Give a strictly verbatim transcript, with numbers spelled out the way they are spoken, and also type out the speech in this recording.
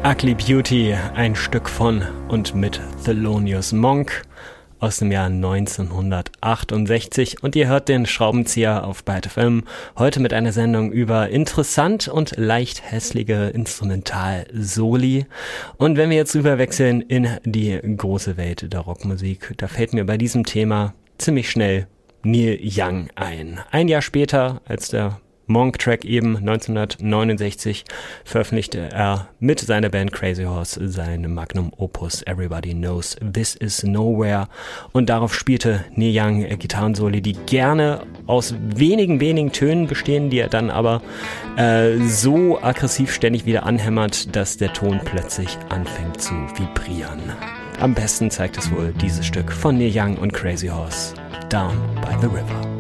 Ugly Beauty, ein Stück von und mit Thelonious Monk aus dem Jahr neunzehnhundertachtundsechzig, und ihr hört den Schraubenzieher auf Byte F M, heute mit einer Sendung über interessant und leicht hässliche Instrumental-Soli. Und wenn wir jetzt rüberwechseln in die große Welt der Rockmusik, da fällt mir bei diesem Thema ziemlich schnell Neil Young ein. Ein Jahr später, als der Monk-Track eben neunzehnhundertneunundsechzig, veröffentlichte er mit seiner Band Crazy Horse sein Magnum Opus Everybody Knows This Is Nowhere, und darauf spielte Neil Young Gitarrensoli, die gerne aus wenigen, wenigen Tönen bestehen, die er dann aber äh, so aggressiv ständig wieder anhämmert, dass der Ton plötzlich anfängt zu vibrieren. Am besten zeigt es wohl dieses Stück von Neil Young und Crazy Horse, Down by the River.